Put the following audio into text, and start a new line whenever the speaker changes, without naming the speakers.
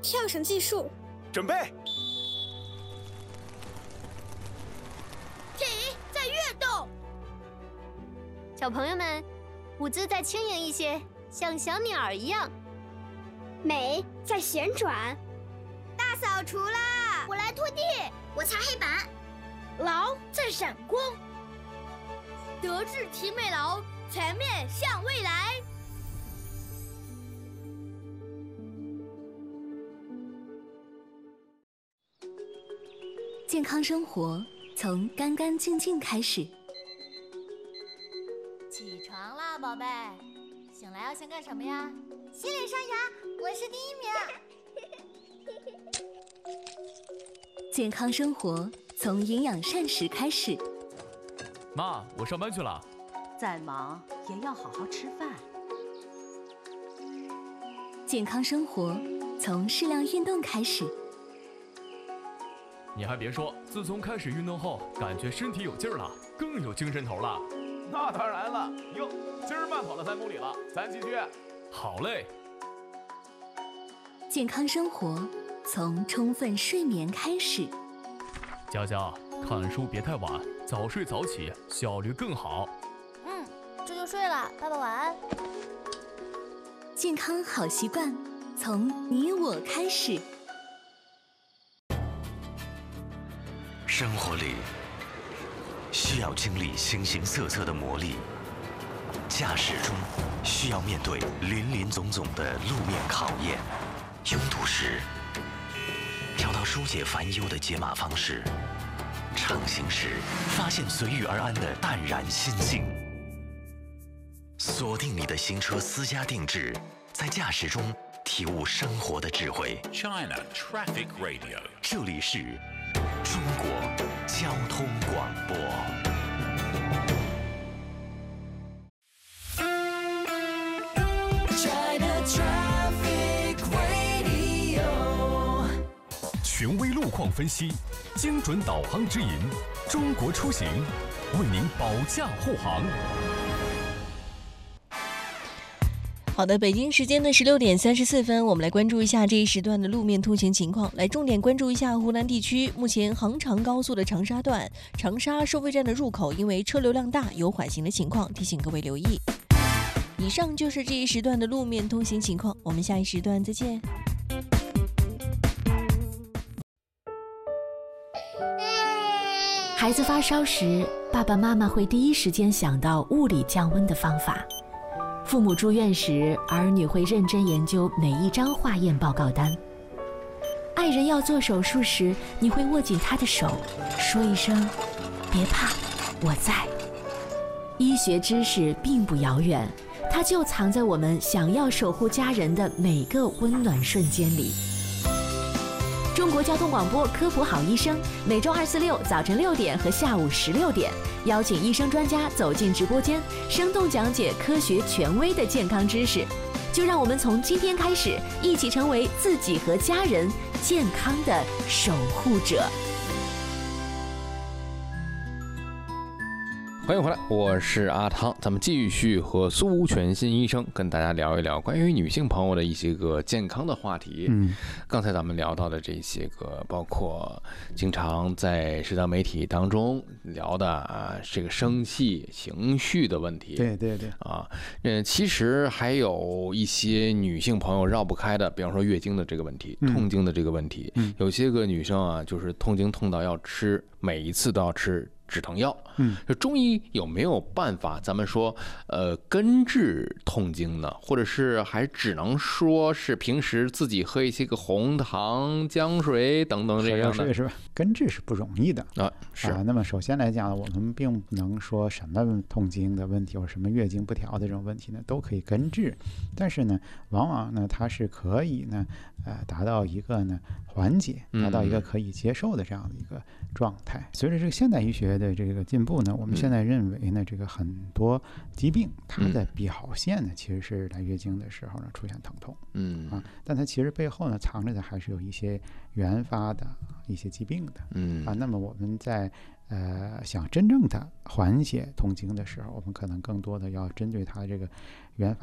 跳绳计数，
准备。
体在跃动。
小朋友们，舞姿再轻盈一些，像小鸟一样。
美在旋转，
大扫除啦！我来拖地，我擦黑板。劳在闪光，德智体美劳，全面向未来。
健康生活从干干净净开始。
起床啦，宝贝！醒来要先干什么呀？
洗脸刷牙，我是第1名。
健康生活从营养膳食开始。
妈，我上班去了。
再忙也要好好吃饭。
健康生活从适量运动开始。
你还别说，自从开始运动后，感觉身体有劲儿了，更有精神头了。
那当然了，哟，今儿慢跑了3公里了，咱继续。
好嘞。
健康生活从充分睡眠开始。
佳佳，看书别太晚，早睡早起，效率更好。
这就睡了，爸爸晚安。
健康好习惯从你我开始。
生活里需要经历形形色色的磨砺，驾驶中需要面对林林总总的路面考验，拥堵时找到疏解烦忧的解码方式，畅行时发现随遇而安的淡然心境。锁定你的新车私家定制，在驾驶中体悟生活的智慧。
China Traffic Radio，
这里是中国交通广播。
权威路况分析，精准导航指引，中国出行为您保驾护航。
好的，北京时间的16点34分，我们来关注一下这一时段的路面通行情况。来重点关注一下湖南地区，目前杭长高速的长沙段，长沙收费站的入口因为车流量大有缓行的情况，提醒各位留意。以上就是这一时段的路面通行情况，我们下一时段再见。
孩子发烧时，爸爸妈妈会第一时间想到物理降温的方法。父母住院时，儿女会认真研究每一张化验报告单。爱人要做手术时，你会握紧他的手，说一声“别怕，我在”。医学知识并不遥远，它就藏在我们想要守护家人的每个温暖瞬间里。中国交通广播科普好医生，每周2、4、6早晨6点和下午16点，邀请医生专家走进直播间，生动讲解科学权威的健康知识。就让我们从今天开始，一起成为自己和家人健康的守护者。
欢迎回来，我是阿汤，咱们继续和苏全新医生跟大家聊一聊关于女性朋友的一些个健康的话题。刚才咱们聊到的这些个，包括经常在社交媒体当中聊的啊，这个生气、情绪的问题。
对对对
啊，其实还有一些女性朋友绕不开的，比方说月经的这个问题、痛经的这个问题。有些个女生啊，就是痛经痛到要吃，每一次都要吃止疼药。这中医有没有办法咱们说根治痛经呢？或者是还只能说是平时自己喝一些个红糖姜水等等这样的？
是吧？根治是不容易的
啊。是
啊。那么首先来讲，我们并不能说什么痛经的问题或什么月经不调的这种问题呢都可以根治，但是呢，往往呢它是可以呢达到一个呢缓解，达到一个可以接受的这样的一个状态。随着这个现代医学的这个进步呢，我们现在认为呢，这个很多疾病它的表现呢，其实是来月经的时候呢出现疼痛，但它其实背后呢藏着的还是有一些原发的一些疾病的，那么我们在想真正的缓解痛经的时候，我们可能更多的要针对它这个原发